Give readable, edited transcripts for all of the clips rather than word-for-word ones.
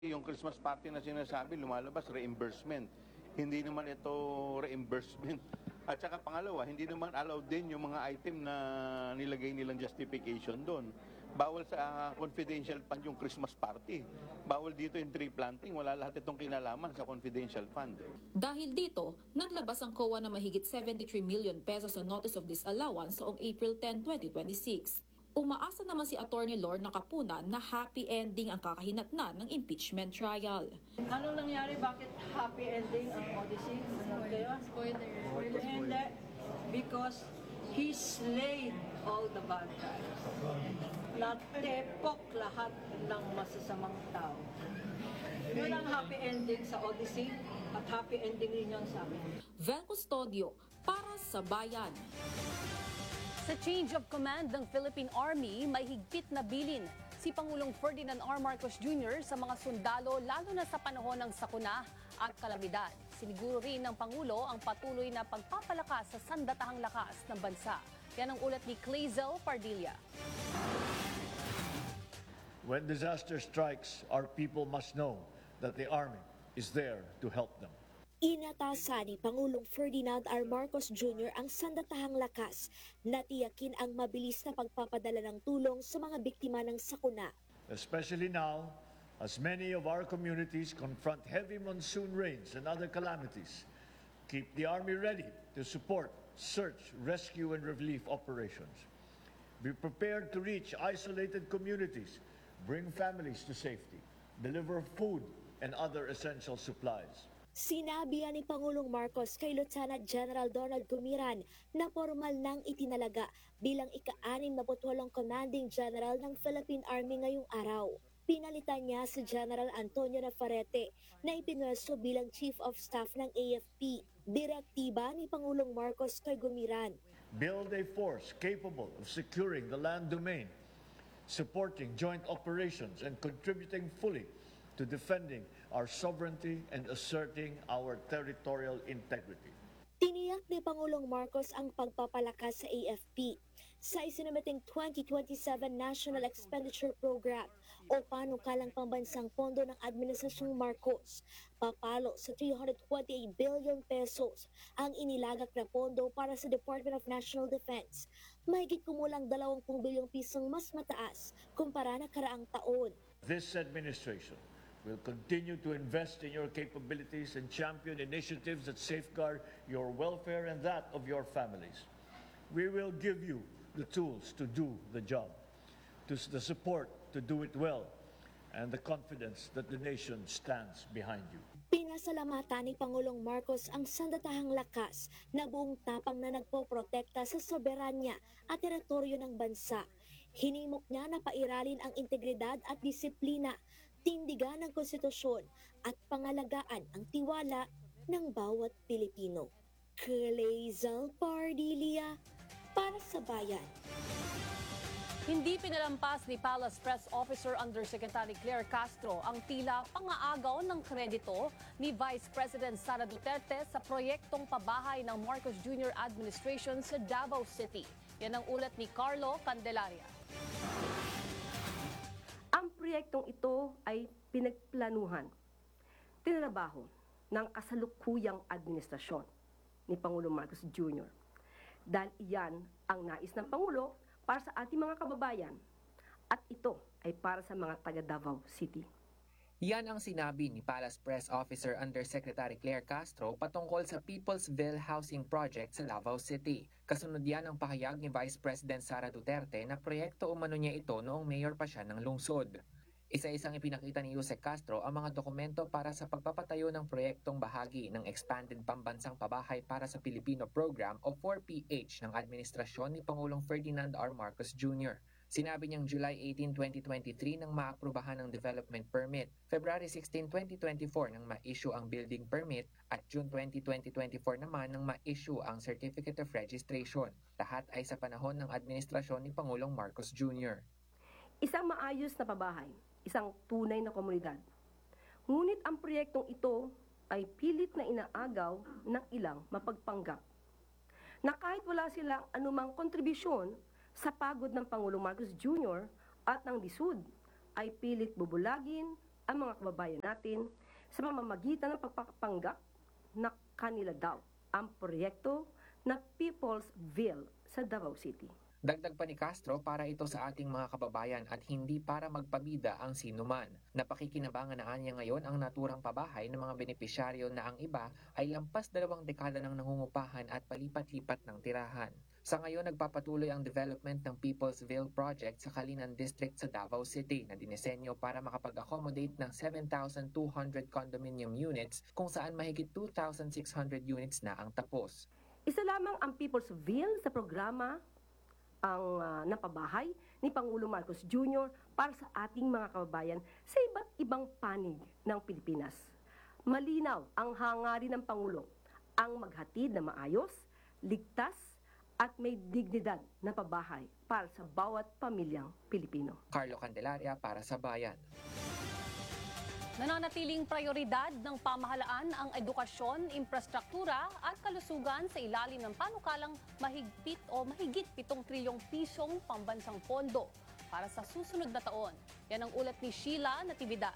Yung Christmas party na sinasabi, lumalabas, reimbursement. Hindi naman ito reimbursement. At saka pangalawa, hindi naman allowed din yung mga item na nilagay nilang justification doon. Bawal sa confidential fund yung Christmas party. Bawal dito yung tree planting. Wala lahat itong kinalaman sa confidential fund. Dahil dito, naglabas ang COA na mahigit 73 million pesos sa notice of disallowance noong April 10, 2026. Umaasa naman si Attorney Lorna Capuna na happy ending ang kakahinatnan ng impeachment trial. Anong nangyari? Bakit happy ending ang Odyssey? Spoiler. Hindi. Because he slayed all the bad guys. Natepok lahat ng masasamang tao. Yun ang happy ending sa Odyssey at happy ending rin yan sa amin. Vel Custodio para sa Bayan. Sa change of command ng Philippine Army, may higpit na bilin si Pangulong Ferdinand R. Marcos Jr. sa mga sundalo lalo na sa panahon ng sakuna at kalamidad. Siniguro rin ng Pangulo ang patuloy na pagpapalakas sa sandatahang lakas ng bansa. Yan ang ulat ni Clazel Pardilla. When disaster strikes, our people must know that the Army is there to help them. Inatasan ni Pangulong Ferdinand R. Marcos Jr. ang sandatahang lakas na tiyakin ang mabilis na pagpapadala ng tulong sa mga biktima ng sakuna. Especially now, as many of our communities confront heavy monsoon rains and other calamities, keep the Army ready to support search, rescue, and relief operations. Be prepared to reach isolated communities, bring families to safety, deliver food and other essential supplies. Sinabi ni Pangulong Marcos kay Lieutenant General Donald Gumiran na formal nang itinalaga bilang ika-68 Commanding General ng Philippine Army ngayong araw. Pinalitan niya si General Antonio Navarrete na ipinwesto bilang Chief of Staff ng AFP. Direktiba ni Pangulong Marcos kay Gumiran. Build a force capable of securing the land domain, supporting joint operations and contributing fully to defending our sovereignty and asserting our territorial integrity. Tiniyak ni Pangulong Marcos ang pagpapalakas sa AFP sa isinumiting 2027 National Expenditure Program o panukalang pambansang pondo ng Administrasyong Marcos. Papalo sa 328 billion pesos ang inilagak na pondo para sa Department of National Defense. Mahigit kumulang 20 bilyong pisong mas mataas kumpara na karaang taon. This administration will continue to invest in your capabilities and champion initiatives that safeguard your welfare and that of your families. We will give you the tools to do the job, the support to do it well, and the confidence that the nation stands behind you. Pinasalamatan ni Pangulong Marcos ang sandatahang lakas na buong tapang na nagpoprotekta sa soberanya at teritoryo ng bansa. Hinimok niya na pairalin ang integridad at disiplina, tindigan ng konstitusyon at pangalagaan ang tiwala ng bawat Pilipino. Clazel Pardilla para sa Bayan. Hindi pinalampas ni Palace Press Officer Undersecretary Claire Castro ang tila pangaagaw ng kredito ni Vice President Sara Duterte sa proyektong pabahay ng Marcos Jr. Administration sa Davao City. Yan ang ulat ni Carlo Candelaria. Ang proyektong ito ay pinagplanuhan, tinrabaho ng kasalukuyang administrasyon ni Pangulong Marcos Jr. Dahil iyan ang nais ng Pangulo para sa ating mga kababayan at ito ay para sa mga taga Davao City. Yan ang sinabi ni Palace Press Officer Undersecretary Claire Castro patungkol sa Peoplesville Housing Project sa Davao City. Kasunod yan ang pahayag ni Vice President Sara Duterte na proyekto umano niya ito noong mayor pa siya ng lungsod. Isa-isang ipinakita ni Yusek Castro ang mga dokumento para sa pagpapatayo ng proyektong bahagi ng Expanded Pambansang Pabahay para sa Pilipino Program o 4PH ng administrasyon ni Pangulong Ferdinand R. Marcos Jr. Sinabi niyang July 18, 2023 nang maaprubahan ng development permit, February 16, 2024 nang ma-issue ang building permit at June 20, 2024 naman nang ma-issue ang Certificate of Registration. Lahat ay sa panahon ng administrasyon ni Pangulong Marcos Jr. Isang maayos na pabahay, isang tunay na komunidad. Ngunit ang proyektong ito ay pilit na inaagaw ng ilang mapagpanggap na kahit wala silang anumang kontribusyon sa pagod ng Pangulong Marcos Jr. at ng DSUD ay pilit bubulagin ang mga kababayan natin sa pamamagitan ng pagpapanggap na kanila daw ang proyekto na People's Ville sa Davao City. Dagdag pa ni Castro, para ito sa ating mga kababayan at hindi para magpabida ang sinuman. Napakikinabangan na anya ngayon ang naturang pabahay ng mga benepisyaryo na ang iba ay lampas 2 dekada ng nangungupahan at palipat-lipat ng tirahan. Sa ngayon, nagpapatuloy ang development ng People's Ville Project sa Kalinan District sa Davao City na dinisenyo para makapag-accommodate ng 7,200 condominium units kung saan mahigit 2,600 units na ang tapos. Isa lamang ang People's Ville sa programa ang napabahay ni Pangulo Marcos Jr. para sa ating mga kababayan sa iba't ibang panig ng Pilipinas. Malinaw ang hangarin ng Pangulo ang maghatid na maayos, ligtas at may dignidad na pabahay para sa bawat pamilyang Pilipino. Carlo Candelaria para sa Bayan. Nananatiling prioridad ng pamahalaan ang edukasyon, infrastruktura at kalusugan sa ilalim ng panukalang mahigit 7 trilyong pisong pambansang pondo para sa susunod na taon. Yan ang ulat ni Sheila Natividad.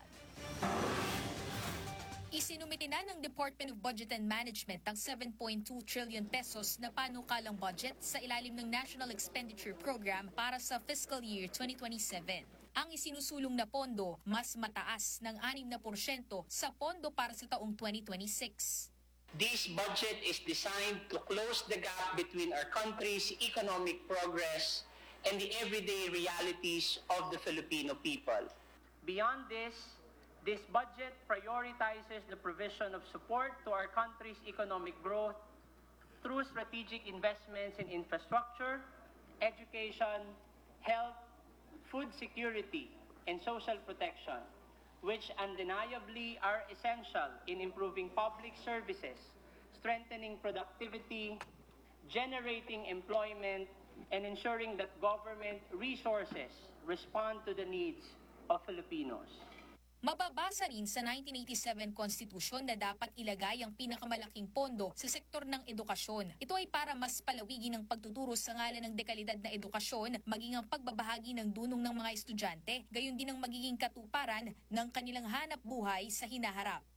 Isinumiti na ng Department of Budget and Management ang 7.2 trillion pesos na panukalang budget sa ilalim ng National Expenditure Program para sa fiscal year 2027. Ang isinusulong na pondo mas mataas ng 6% sa pondo para sa taong 2026. This budget is designed to close the gap between our country's economic progress and the everyday realities of the Filipino people. Beyond this budget prioritizes the provision of support to our country's economic growth through strategic investments in infrastructure, education, health, food security, and social protection, which undeniably are essential in improving public services, strengthening productivity, generating employment, and ensuring that government resources respond to the needs of Filipinos. Mababasa rin sa 1987 Constitution na dapat ilagay ang pinakamalaking pondo sa sektor ng edukasyon. Ito ay para mas palawigin ang pagtuturo sa ngalan ng dekalidad na edukasyon, maging ang pagbabahagi ng dunong ng mga estudyante, gayon din ang magiging katuparan ng kanilang hanap buhay sa hinaharap.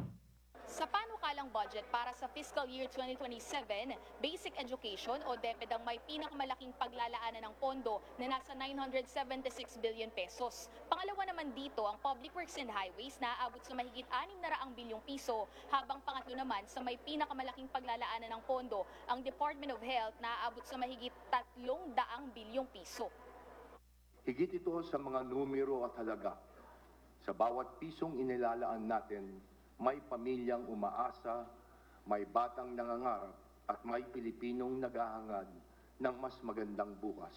Sa panukalang budget para sa fiscal year 2027, basic education o DepEd ang may pinakamalaking paglalaanan ng pondo na nasa 976 billion pesos. Pangalawa naman dito ang Public Works and Highways na aabot sa mahigit 600 bilyong piso, habang pangatlo naman sa may pinakamalaking paglalaanan ng pondo ang Department of Health na aabot sa mahigit 300 bilyong piso. Higit ito sa mga numero at halaga. Sa bawat pisong inilalaan natin, may pamilyang umaasa, may batang nangangarap, at may Pilipinong naghahangad ng mas magandang bukas.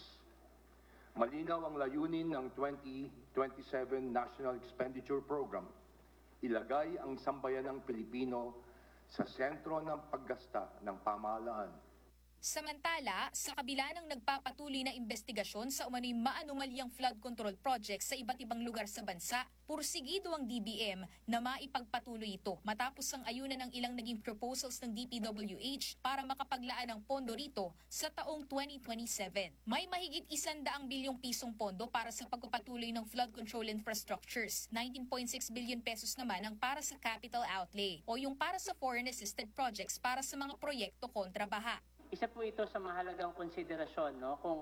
Malinaw ang layunin ng 2027 National Expenditure Program. Ilagay ang sambayanang Pilipino sa sentro ng paggasta ng pamahalaan. Samantala, sa kabila ng nagpapatuloy na investigasyon sa umano'y maanumalyang flood control project sa iba't ibang lugar sa bansa, pursigido ang DBM na maipagpatuloy ito matapos ang ayunan ng ilang naging proposals ng DPWH para makapaglaan ng pondo rito sa taong 2027. May mahigit 100 bilyong pisong pondo para sa pagpapatuloy ng flood control infrastructures. 19.6 billion pesos naman ang para sa capital outlay o yung para sa foreign assisted projects para sa mga proyekto kontra baha. Isa po ito sa mahalagang konsiderasyon, no? Kung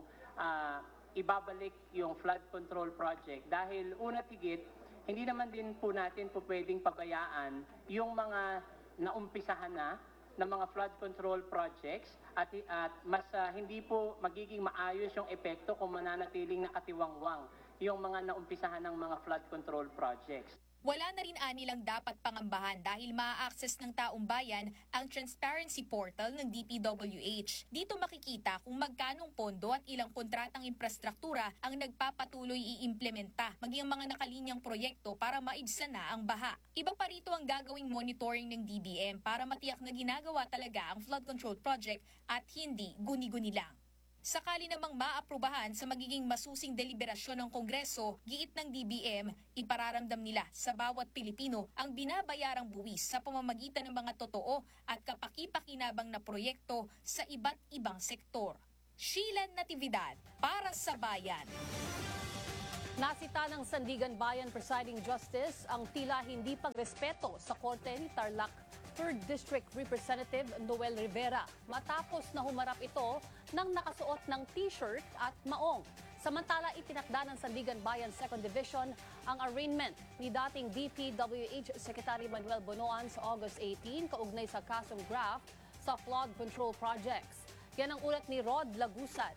ibabalik yung flood control project dahil una tigit, hindi naman din po natin po pwedeng pabayaan yung mga naumpisahan na ng mga flood control projects at mas hindi po magiging maayos yung epekto kung mananatiling nakatiwangwang yung mga naumpisahan ng mga flood control projects. Wala na rin anilang dapat pangambahan dahil maa-access ng taong bayan ang transparency portal ng DPWH. Dito makikita kung magkanong pondo at ilang kontratang infrastruktura ang nagpapatuloy iimplementa, maging ang mga nakalinyang proyekto para maibsan na ang baha. Iba pa rito ang gagawing monitoring ng DBM para matiyak na ginagawa talaga ang flood control project at hindi guni-guni lang. Sakali namang maaprubahan sa magiging masusing deliberasyon ng Kongreso, giit ng DBM, ipararamdam nila sa bawat Pilipino ang binabayarang buwis sa pamamagitan ng mga totoo at kapaki-pakinabang na proyekto sa iba't ibang sektor. Sheila Natividad, para sa Bayan. Nasita ng Sandigan Bayan Presiding Justice ang tila hindi pagrespeto sa korte ni Tarlac 3rd District Representative Noel Rivera matapos na humarap ito ng nakasuot ng t-shirt at maong. Samantala, itinakda ng Sandigan Bayan 2nd Division ang arraignment ni dating DPWH Secretary Manuel Bonoan sa August 18 kaugnay sa kasong graft sa flood control projects. Yan ang ulat ni Rod Lagusad.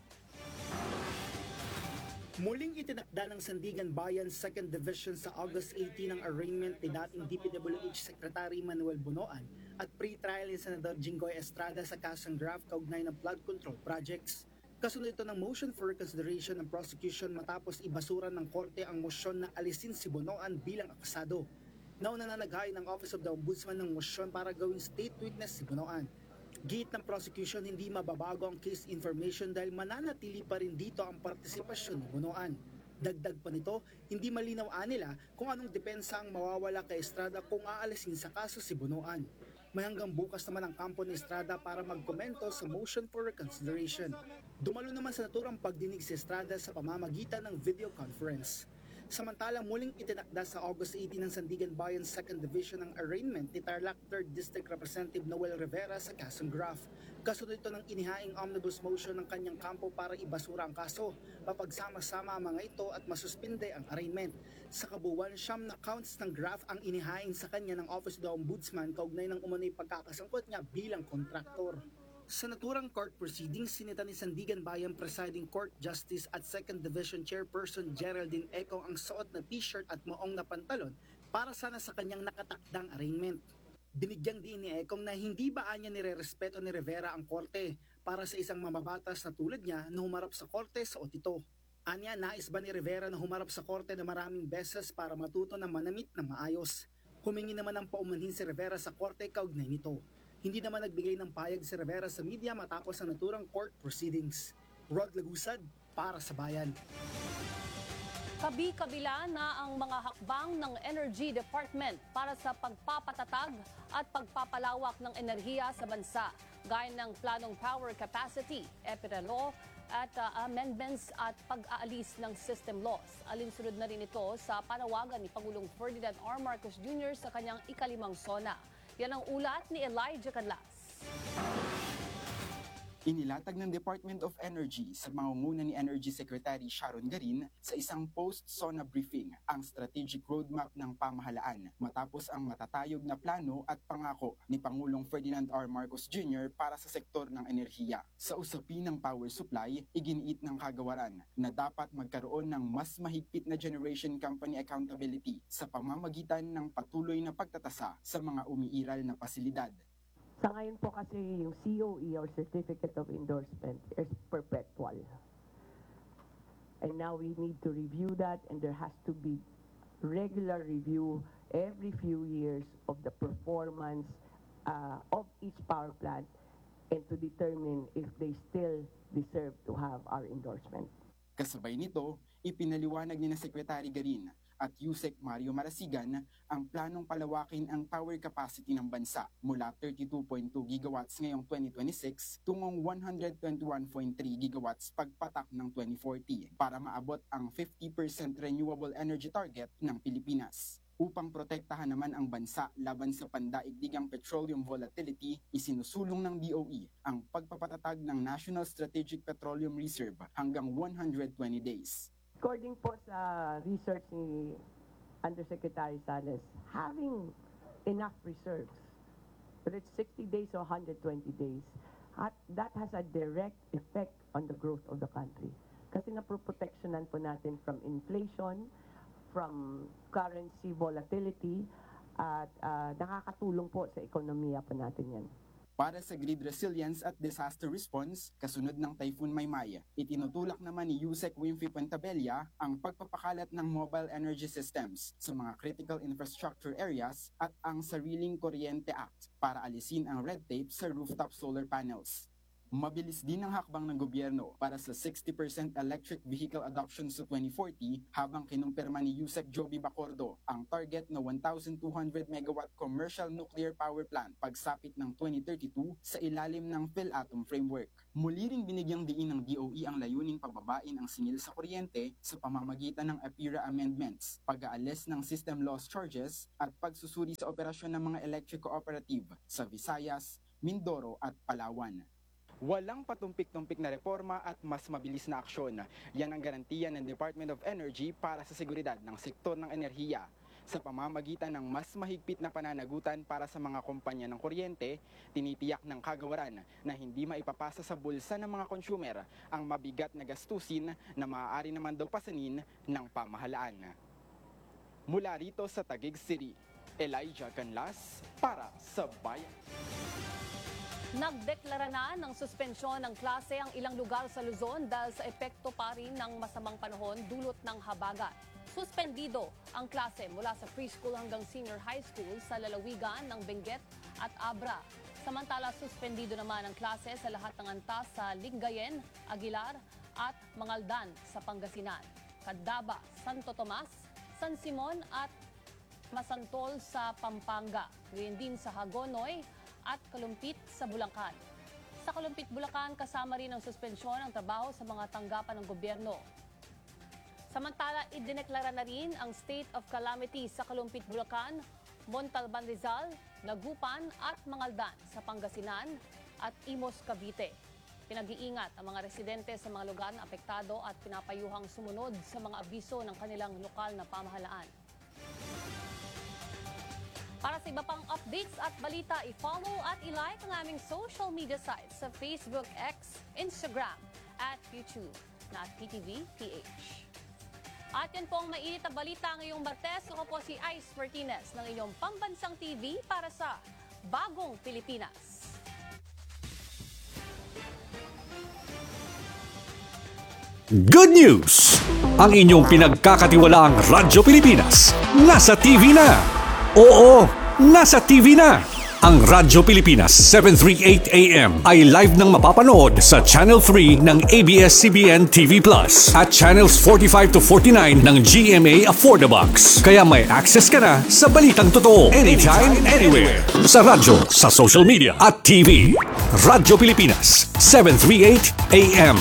Muling itinakda ng Sandigan Bayan 2nd Division sa August 18 ang arraignment ni dating DPWH Secretary Manuel Bonoan at pre-trial ni Senador Jinggoy Estrada sa kasong graft kaugnay ng flood control projects. Kasunod ito ng motion for reconsideration ng prosecution matapos ibasura ng korte ang mosyon na alisin si Bonoan bilang akusado. Nauna na naghain ng Office of the Ombudsman ng mosyon para gawing state witness si Bonoan. Giit ng prosecution, hindi mababago ang case information dahil mananatili pa rin dito ang partisipasyon ni Bonoan. Dagdag pa nito, hindi malinaw nila kung anong depensa ang mawawala kay Estrada kung aalisin sa kaso si Bonoan. May hanggang bukas naman ang kampo ni Estrada para magkomento sa motion for reconsideration. Dumalo naman sa naturang pagdinig si Estrada sa pamamagitan ng video conference. Samantala, muling itinakda sa August 18 ng Sandigan Bayan 2nd Division ang arraignment ni Tarlac 3rd District Representative Noel Rivera sa kasong graft. Kasunod ito ng inihaing omnibus motion ng kanyang kampo para ibasura ang kaso, mapagsama-sama ang mga ito at masuspinde ang arraignment. Sa kabuuan, 9 na counts ng graft ang inihaing sa kanya ng Office of the Ombudsman kaugnay ng umano'y pagkakasangkot niya bilang kontraktor. Sa naturang court proceedings, sinita ni Sandigan Bayan Presiding Court Justice at 2nd Division Chairperson Geraldine Econg ang suot na t-shirt at maong na pantalon para sana sa kanyang nakatakdang arraignment. Binigyang diin ni Econg na hindi ba anya nirerespeto ni Rivera ang korte para sa isang mamabatas na tulad niya na humarap sa korte sa otito. Anya, nais ba ni Rivera na humarap sa korte na maraming beses para matuto ng manamit na maayos? Humingi naman ng paumanhin si Rivera sa korte kaugnay nito. Hindi naman nagbigay ng payag si Rivera sa media matapos ang naturang court proceedings. Rod Lagusad, para sa Bayan. Kabi-kabila na ang mga hakbang ng Energy Department para sa pagpapatatag at pagpapalawak ng enerhiya sa bansa, gaya ng planong power capacity, EPIRA law, at amendments at pag-aalis ng system laws. Alinsunod na rin ito sa panawagan ni Pangulong Ferdinand R. Marcos Jr. sa kanyang ika-5 SONA. Yan ang ulat ni Elijah Canlas. Inilatag ng Department of Energy sa mangunguna ni Energy Secretary Sharon Garin sa isang post-SONA briefing ang strategic roadmap ng pamahalaan matapos ang matatayog na plano at pangako ni Pangulong Ferdinand R. Marcos Jr. para sa sektor ng enerhiya. Sa usapin ng power supply, iginiit ng kagawaran na dapat magkaroon ng mas mahigpit na generation company accountability sa pamamagitan ng patuloy na pagtatasa sa mga umiiral na pasilidad. Sa ngayon po kasi yung COE or Certificate of Endorsement is perpetual. And now we need to review that, and there has to be regular review every few years of the performance of each power plant and to determine if they still deserve to have our endorsement. Kasabay nito, ipinaliwanag ni na Secretary Garin at Yusek Mario Marasigan ang planong palawakin ang power capacity ng bansa mula 32.2 gigawatts ngayong 2026 tungong 121.3 gigawatts pagpatak ng 2040 para maabot ang 50% renewable energy target ng Pilipinas. Upang protektahan naman ang bansa laban sa pandaigdigang petroleum volatility, isinusulong ng DOE ang pagpapatatag ng National Strategic Petroleum Reserve hanggang 120 days. According po sa research ni Undersecretary Sales, having enough reserves, whether it's 60 days or 120 days, that has a direct effect on the growth of the country. Kasi naproprotectionan po natin from inflation, from currency volatility, at nakakatulong po sa ekonomiya po natin yan. Para sa grid resilience at disaster response, kasunod ng Typhoon Maymay, itinutulak naman ni Yusek Winfrey Puentabella ang pagpapakalat ng mobile energy systems sa mga critical infrastructure areas at ang Sariling Kuryente Act para alisin ang red tape sa rooftop solar panels. Mabilis din ang hakbang ng gobyerno para sa 60% electric vehicle adoption sa 2040 habang kinumpirma ni Yusek Joby Bacordo ang target na 1,200 megawatt commercial nuclear power plant pagsapit ng 2032 sa ilalim ng PhilAtом framework. Muli ring binigyang diin ng DOE ang layuning pagbabain ang singil sa kuryente sa pamamagitan ng APIRA amendments, pag-aalis ng system loss charges at pagsusuri sa operasyon ng mga electric cooperative sa Visayas, Mindoro at Palawan. Walang patumpik-tumpik na reforma at mas mabilis na aksyon. Yan ang garantiya ng Department of Energy para sa seguridad ng sektor ng enerhiya. Sa pamamagitan ng mas mahigpit na pananagutan para sa mga kumpanya ng kuryente, tinitiyak ng kagawaran na hindi maipapasa sa bulsa ng mga consumer ang mabigat na gastusin na maaari naman daw pasanin ng pamahalaan. Mula rito sa Taguig City, Elijah Canlas para sa Bayan. Nagdeklara na ng suspensyon ng klase ang ilang lugar sa Luzon dahil sa epekto pa rin ng masamang panahon dulot ng habagat. Suspendido ang klase mula sa preschool hanggang senior high school sa lalawigan ng Benguet at Abra. Samantala, suspendido naman ang klase sa lahat ng antas sa Lingayen, Aguilar at Mangaldan sa Pangasinan, Candaba, Santo Tomas, San Simon at Masantol sa Pampanga, gayon din sa Hagonoy at Kalumpit sa Bulacan. Sa Kalumpit, Bulacan, kasama rin ang suspensyon ng trabaho sa mga tanggapan ng gobyerno. Samantala, idineklara na rin ang state of calamity sa Kalumpit, Bulacan, Montalban, Rizal, Nagupan at Mangaldan sa Pangasinan at Imos, Cavite. Pinag-iingat ang mga residente sa mga lugar na apektado at pinapayuhang sumunod sa mga abiso ng kanilang lokal na pamahalaan. Para sa iba pang updates at balita, i-follow at i-like ang aming social media sites sa Facebook, X, Instagram, at YouTube na PTV-PH. At yan po ang mainit na balita ngayong Martes. Ako po si Ice Martinez ng inyong Pambansang TV para sa Bagong Pilipinas. Good news! Ang inyong pinagkakatiwalaang Radyo Pilipinas nasa TV na! Oo, nasa TV na! Ang Radyo Pilipinas 738 AM ay live nang mapapanood sa Channel 3 ng ABS-CBN TV Plus at Channels 45 to 49 ng GMA Affordabox. Kaya may access ka na sa balitang totoo anytime, anywhere. Sa radyo, sa social media at TV. Radyo Pilipinas 738 AM.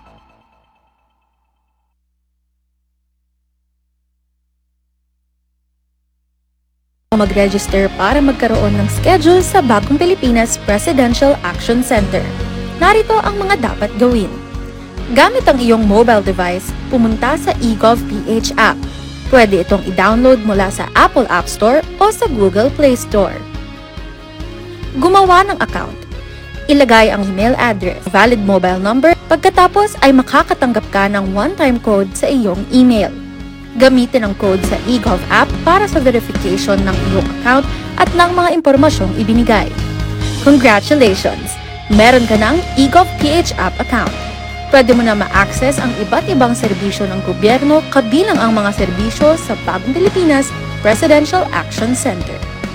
Mag-register para magkaroon ng schedule sa Bagong Pilipinas Presidential Action Center. Narito ang mga dapat gawin. Gamit ang iyong mobile device, pumunta sa eGov.ph app. Pwede itong i-download mula sa Apple App Store o sa Google Play Store. Gumawa ng account. Ilagay ang email address, valid mobile number, pagkatapos ay makakatanggap ka ng one-time code sa iyong email. Gamitin ang code sa eGov app para sa verification ng iyong account at ng mga impormasyong ibinigay. Congratulations! Meron ka ng eGov.ph app account. Pwede mo na ma-access ang iba't ibang serbisyo ng gobyerno kabilang ang mga serbisyo sa Bagong Pilipinas Presidential Action Center.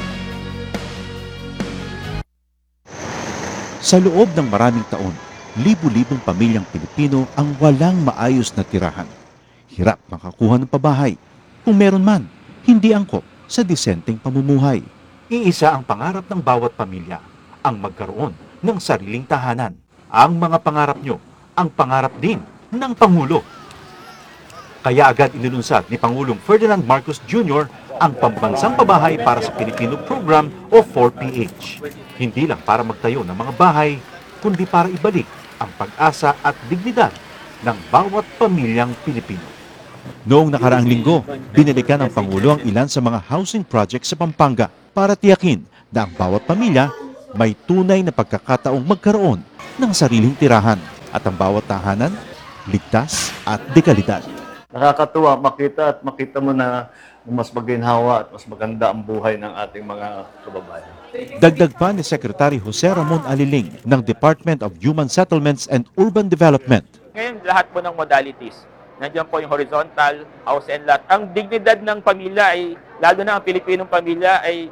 Sa loob ng maraming taon, libu-libong pamilyang Pilipino ang walang maayos na tirahan. Hirap makakuha ng pabahay. Kung meron man, hindi angkop sa disenteng pamumuhay. Iisa ang pangarap ng bawat pamilya, ang magkaroon ng sariling tahanan. Ang mga pangarap nyo, ang pangarap din ng Pangulo. Kaya agad inilunsad ni Pangulong Ferdinand Marcos Jr. ang Pambansang Pabahay para sa Pilipino Program o 4PH. Hindi lang para magtayo ng mga bahay, kundi para ibalik ang pag-asa at dignidad ng bawat pamilyang Pilipino. Noong nakaraang linggo, binalikan ng Pangulo ang ilan sa mga housing projects sa Pampanga para tiyakin na ang bawat pamilya may tunay na pagkakataong magkaroon ng sariling tirahan at ang bawat tahanan ligtas at dekalidad. Nakakatuwa makita mo na mas maginhawa at mas maganda ang buhay ng ating mga kababayan. Dagdag pa ni Secretary Jose Ramon Aliling ng Department of Human Settlements and Urban Development. Ngayon, lahat po ng modalities. Nandiyan po yung horizontal, house and lot. Ang dignidad ng pamilya ay, lalo na ang Pilipinong pamilya ay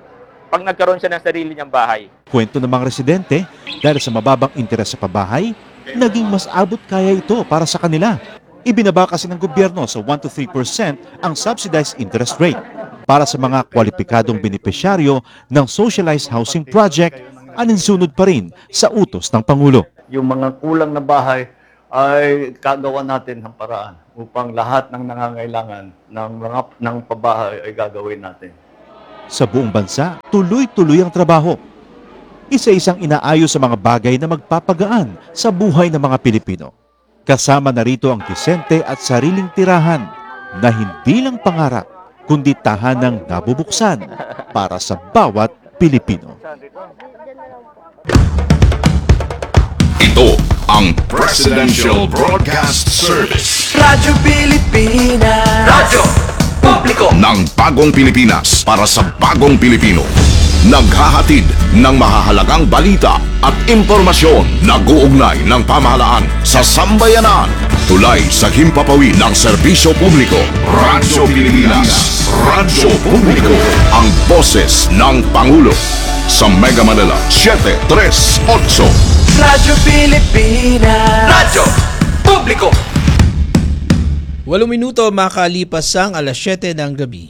pag nagkaroon siya ng sarili niyang bahay. Kwento ng mga residente, dahil sa mababang interes sa pabahay, naging mas abot kaya ito para sa kanila. Ibinaba kasi ng gobyerno sa 1 to 3% ang subsidized interest rate para sa mga kwalipikadong benepisyaryo ng socialized housing project, aninsunod pa rin sa utos ng Pangulo. Yung mga kulang na bahay ay kagawa natin ng paraan upang lahat ng nangangailangan ng pabahay ay gagawin natin. Sa buong bansa, tuloy-tuloy ang trabaho. Isa-isang inaayos sa mga bagay na magpapagaan sa buhay ng mga Pilipino. Kasama na rito ang disente at sariling tirahan na hindi lang pangarap, kundi tahanang nabubuksan para sa bawat Pilipino. Ito ang Presidential Broadcast Service. Radyo Pilipinas. Radyo Publiko ng bagong Pilipinas para sa bagong Pilipino. Naghahatid ng mahahalagang balita at impormasyon na guugnay ng pamahalaan sa sambayanan. Tulay sa himpapawid ng serbisyo publiko. Radyo Pilipinas. Radyo Publiko. Ang boses ng Pangulo. Sa Mega Manila, 738. Radyo Pilipinas. Radyo Publiko. 8 minuto makalipas ang alas 7 ng gabi.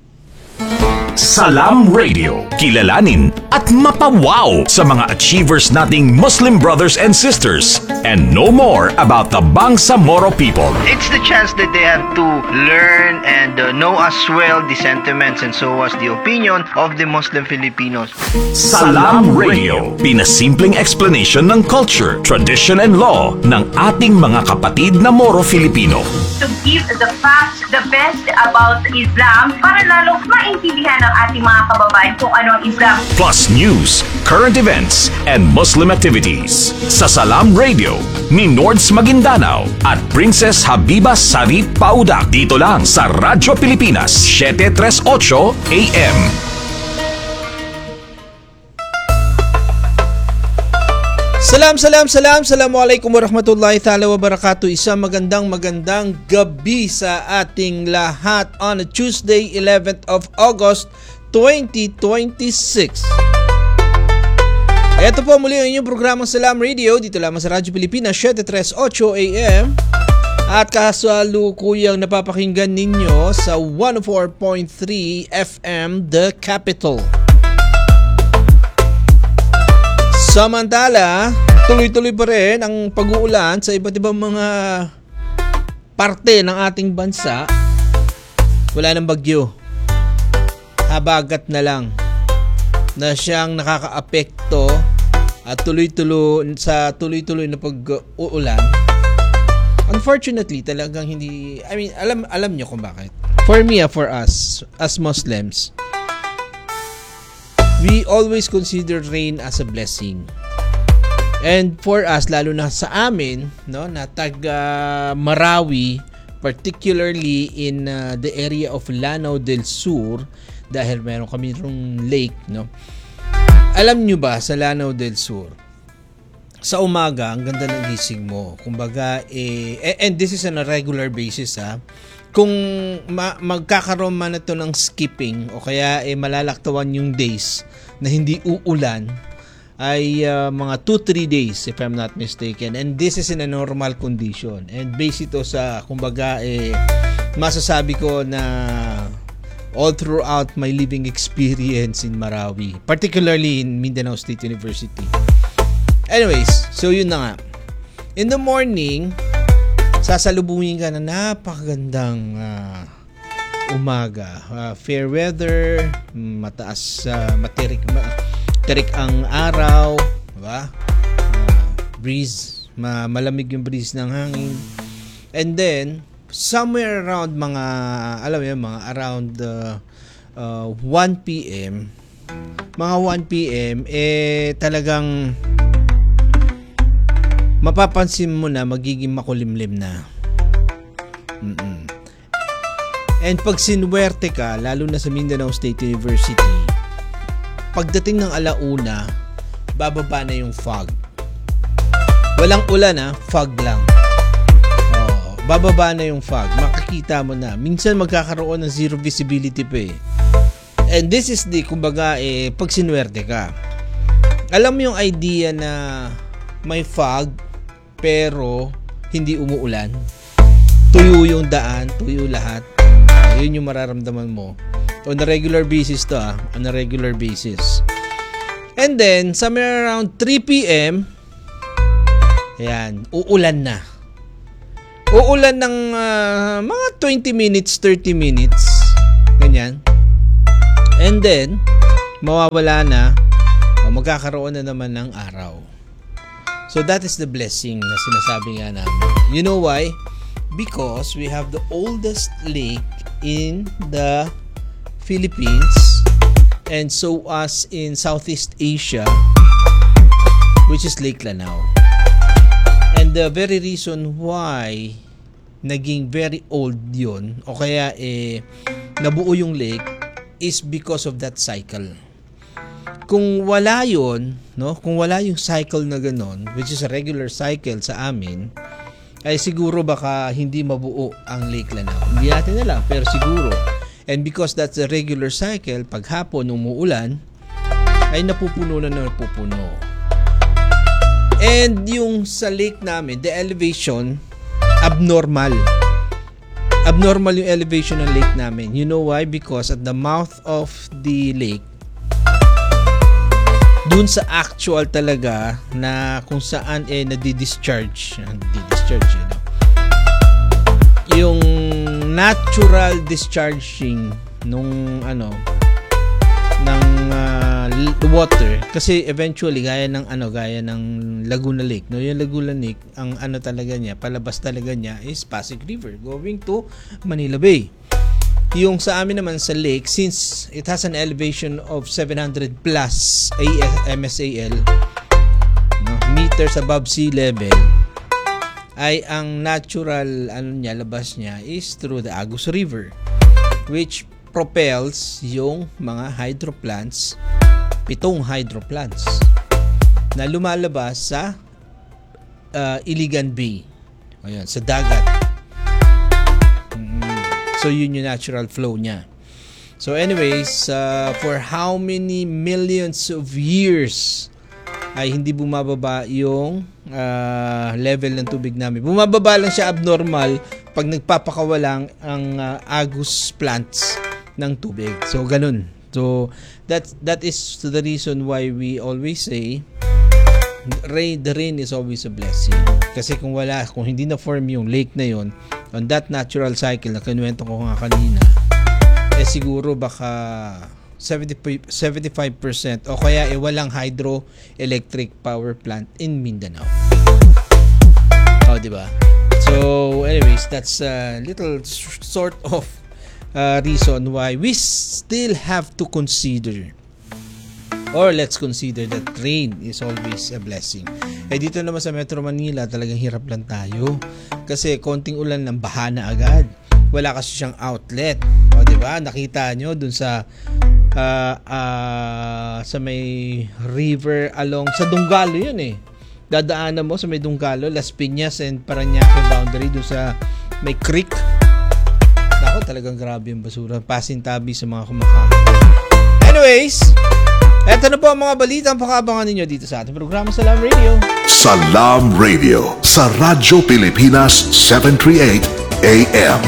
Salam Radio. Kilalanin at mapawaw sa mga achievers nating Muslim brothers and sisters and know more about the Bangsamoro people. It's the chance that they have to learn and know as well the sentiments and so as the opinion of the Muslim Filipinos. Salam Radio. Pinasimpleng explanation ng culture, tradition and law ng ating mga kapatid na Moro Filipino. To give the facts, the best about Islam para lalo maintindihan ng ating mga kababayan kung ano ang Islam. Plus news, current events, and Muslim activities. Sa Salam Radio ni Nords Maguindanao at Princess Habiba Sarip Paudak. Dito lang sa Radyo Pilipinas, 738 AM. Assalamualaikum warahmatullahi ta'ala wabarakatuh. Isang magandang gabi sa ating lahat on a Tuesday, 11th of August, 2026. Ito po muli ang inyong programang Salam Radio dito lamang sa Radyo Pilipinas, 738 AM. At kasalukuyang napapakinggan ninyo sa 104.3 FM The Capital. Samantala, tuloy-tuloy pa rin ang pag-uulan sa iba't ibang mga parte ng ating bansa. Wala nang bagyo. Habagat na lang na siyang nakakaapekto at tuloy-tuloy na pag-uulan. Unfortunately, talagang hindi, alam nyo kung bakit. For me, for us as Muslims, we always consider rain as a blessing. And for us, lalo na sa amin, no, na taga Marawi, particularly in the area of Lanao del Sur, dahil meron kami rong lake, no. Alam nyo ba sa Lanao del Sur, sa umaga, ang ganda ng gising mo. Kumbaga, and this is on a regular basis, kung magkakaroon man ito ng skipping o kaya malalaktawan yung days na hindi uulan, ay mga 2-3 days if I'm not mistaken, and this is in a normal condition, and based ito sa kumbaga masasabi ko na all throughout my living experience in Marawi, particularly in Mindanao State University. Anyways, so yun na nga, in the morning sasalubungin ka na napakagandang umaga, fair weather, mataas, matirik ang araw, diba? Breeze, malamig yung breeze ng hangin. And then somewhere around mga around 1 PM, talagang mapapansin mo na magiging makulimlim na. And pag sinuwerte ka, lalo na sa Mindanao State University, pagdating ng alauna, bababa na yung fog. Walang ulan, fog lang. Bababa na yung fog. Makikita mo na. Minsan magkakaroon ng zero visibility pa . And this is the, kumbaga, pag sinuwerte ka. Alam mo yung idea na may fog, pero hindi umuulan. Tuyo yung daan, tuyo lahat. Yun yung mararamdaman mo. On a regular basis to on a regular basis. And then, somewhere around 3 p.m., ayan, uulan na. Uulan ng mga 20 minutes, 30 minutes. Ganyan. And then, mawawala na, magkakaroon na naman ng araw. So that is the blessing na sinasabi nga namin. You know why? Because we have the oldest lake in the Philippines, and so as in Southeast Asia, which is Lake Lanao. And the very reason why naging very old yun, o kaya nabuo yung lake, is because of that cycle. Kung wala yun, no? Kung wala yung cycle na ganon, which is a regular cycle sa amin, ay siguro baka hindi mabuo ang Lake Lanao. Hindi natin alam, pero siguro. And because that's a regular cycle, pag hapon umuulan, ay napupuno na napupuno. And yung sa lake namin, the elevation, abnormal. Abnormal yung elevation ng lake namin. You know why? Because at the mouth of the lake, dun sa actual talaga na kung saan nadi-discharge, yung natural discharging nung ng water, kasi eventually gaya ng Laguna Lake, no? Yung Laguna Lake, ang talaga niya, palabas talaga niya is Pasig River going to Manila Bay. Yung sa amin naman sa lake, since it has an elevation of 700 plus MSAL, no, meters above sea level, ay ang natural labas niya is through the Agus River, which propels yung mga hydro plants, 7 hydro plants na lumalabas sa Iligan Bay. Ayun, sa dagat. So yun yung natural flow niya. So anyways, for how many millions of years ay hindi bumababa yung level ng tubig namin. Bumababa lang siya abnormal pag nagpapakawalang ang Agus plants ng tubig. So ganun. So that is the reason why we always say the rain is always a blessing. Kasi kung hindi na form yung lake na yon on that natural cycle na kinuwento ko nga kanina, siguro baka 75% o kaya walang hydroelectric power plant in Mindanao. Di ba? So anyways, that's a little sort of reason why we still have to consider, or let's consider, that rain is always a blessing. Dito naman sa Metro Manila, talagang hirap lang tayo. Kasi konting ulan ng baha na agad. Wala kasi siyang outlet. O, diba? Nakita nyo dun sa may river along sa Dunggalo yun Dadaanan mo sa may Dunggalo, Las Piñas and Parañaque boundary dun sa may creek. Nako, talagang grabe yung basura. Pasintabi sa mga kumakain. Anyways, eto na po ang mga balita ang pakaabangan ninyo dito sa ating programa Salam Radio. Salam Radio sa Radyo Pilipinas 738 AM.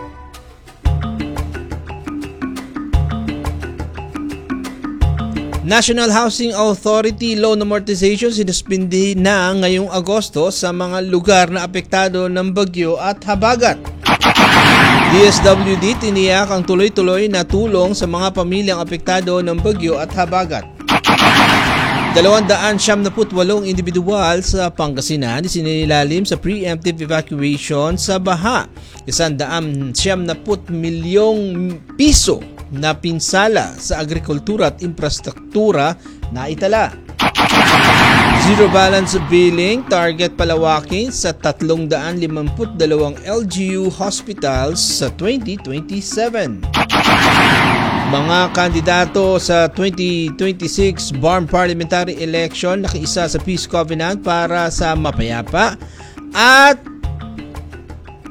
National Housing Authority loan amortization sinuspindi na ngayong Agosto sa mga lugar na apektado ng bagyo at habagat. DSWD tiniyak ang tuloy-tuloy na tulong sa mga pamilyang apektado ng bagyo at habagat. 278 individual sa Pangasinan isinilalim sa preemptive evacuation sa baha. 170 milyong piso na pinsala sa agrikultura at infrastruktura na itala. Zero balance billing target palawakin sa 352 LGU hospitals sa 2027. Mga kandidato sa 2026 BARM parliamentary election nakiisa sa Peace Covenant para sa mapayapa at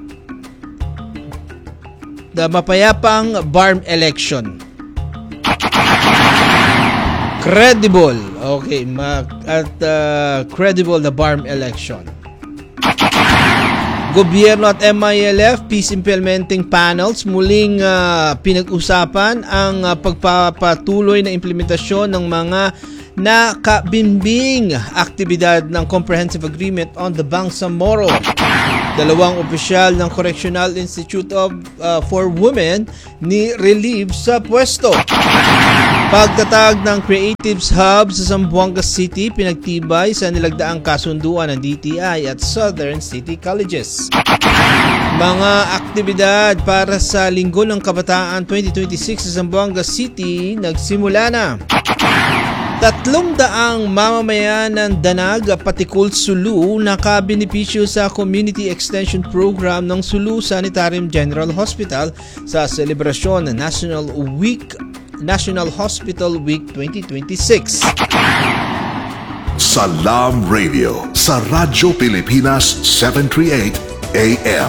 mapayapang BARM election. credible. Okay, credible na BARM election. Gobyerno at MILF Peace Implementing Panels muling pinag-usapan ang pagpapatuloy na implementasyon ng mga nakabimbing aktibidad ng Comprehensive Agreement on the Bangsamoro. Dalawang opisyal ng Correctional Institute for Women ni relieve sa pwesto. Pagtatag ng Creatives Hub sa Zamboanga City pinagtibay sa nilagdaang kasunduan ng DTI at Southern City Colleges. Mga aktibidad para sa Linggo ng Kabataan 2026 sa Zamboanga City nagsimula na. 300 mamamayan ng Danag, Patikul, Sulu nakabenepisyo sa Community Extension Program ng Sulu Sanitarium General Hospital sa selebrasyon ng National Hospital Week 2026. Salam Radio sa Radyo Pilipinas 738 AM.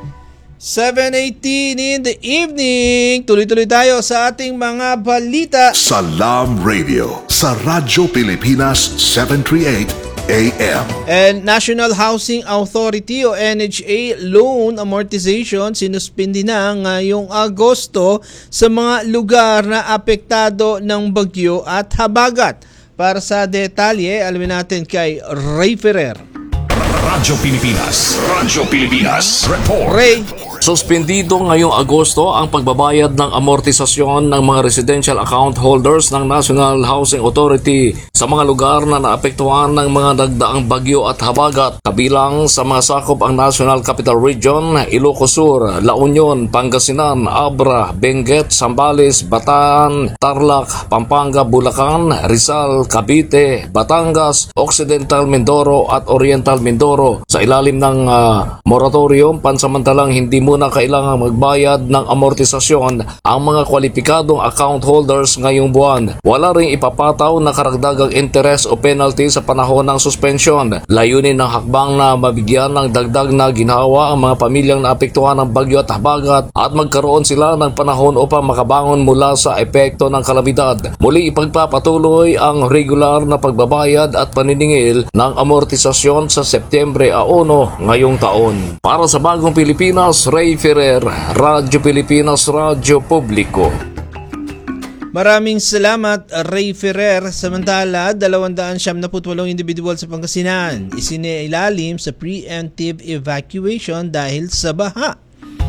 7:18 in the evening. Tuloy-tuloy tayo sa ating mga balita. Salam Radio sa Radyo Pilipinas 738 AM. And National Housing Authority o NHA loan amortization sinuspindi na ngayong Agosto sa mga lugar na apektado ng bagyo at habagat. Para sa detalye, alamin natin kay Ray Ferrer. Radyo Pilipinas Report. Ray. Suspendido ngayong Agosto ang pagbabayad ng amortisasyon ng mga residential account holders ng National Housing Authority sa mga lugar na naapektuhan ng mga nagdaang bagyo at habagat. Kabilang sa mga sakop ang National Capital Region, Ilocos Sur, La Union, Pangasinan, Abra, Benguet, Zambales, Bataan, Tarlac, Pampanga, Bulacan, Rizal, Cavite, Batangas, Occidental Mindoro at Oriental Mindoro. Sa ilalim ng moratorium, pansamantalang hindi muna kailangang magbayad ng amortisasyon ang mga kwalipikadong account holders ngayong buwan. Wala ring ipapataw na karagdagang interest o penalty sa panahon ng suspension. Layunin ng hakbang na mabigyan ng dagdag na ginhawa ang mga pamilyang naapektuhan ng bagyo at habagat at magkaroon sila ng panahon upang makabangon mula sa epekto ng kalamidad. Muli ipagpapatuloy ang regular na pagbabayad at paniningil ng amortisasyon sa Setyembre 1 ngayong taon. Para sa Bagong Pilipinas, Ray Ferrer, Radyo Pilipinas, Radyo Publiko. Maraming salamat, Ray Ferrer. Samantala, 278 individual sa Pangasinan isinailalim sa preemptive evacuation dahil sa baha.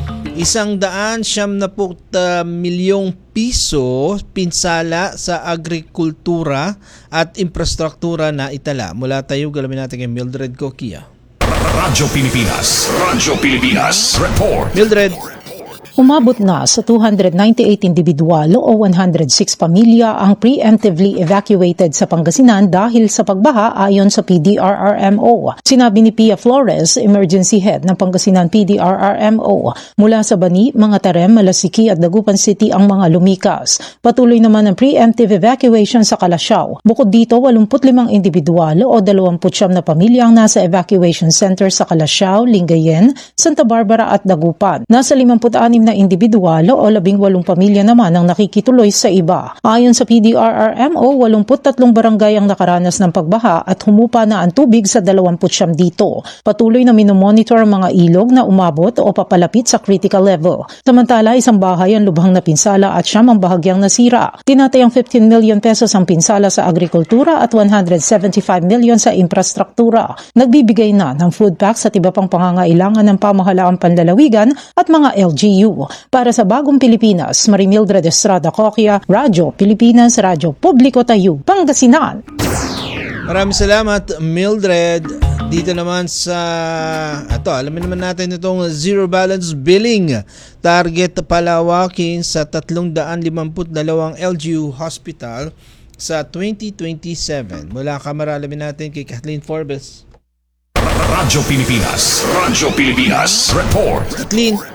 170 milyong piso pinsala sa agrikultura at infrastruktura na itala. Mula tayo, galamin natin kay Mildred Coquia. Radyo Pilipinas Report. Mildred. Umabot na sa 298 individual o 106 pamilya ang preemptively evacuated sa Pangasinan dahil sa pagbaha ayon sa PDRRMO. Sinabi ni Pia Flores, Emergency Head ng Pangasinan PDRRMO, mula sa Bani, mga Tarem, Malasiki at Dagupan City ang mga lumikas. Patuloy naman ang preemptive evacuation sa Calasiao. Bukod dito, 85 individual o 29 na pamilya ang nasa evacuation center sa Calasiao, Lingayen, Santa Barbara at Dagupan. Nasa 56 na individual o 18 pamilya naman ang nakikituloy sa iba. Ayon sa PDRRMO, 83 barangay ang nakaranas ng pagbaha at humupa na ang tubig sa 20 dito. Patuloy na minomonitor ang mga ilog na umabot o papalapit sa critical level. Samantala, isang bahay ang lubhang na pinsala at siyam ang bahagyang nasira. Tinatayang 15 million pesos ang pinsala sa agrikultura at 175 million sa infrastruktura. Nagbibigay na ng food packs at iba pang pangangailangan ng pamahalaang panlalawigan at mga LGU. Para sa Bagong Pilipinas, Marimildred Estrada Coquia, Radyo Pilipinas, Radyo Publiko Tayo, Pangasinan. Maraming salamat, Mildred. Dito naman sa alamin naman natin itong zero balance billing. Target palawakin sa 352 LGU Hospital sa 2027. Mula Kamara, alamin natin kay Kathleen Forbes. Radyo Pilipinas Report. Kathleen.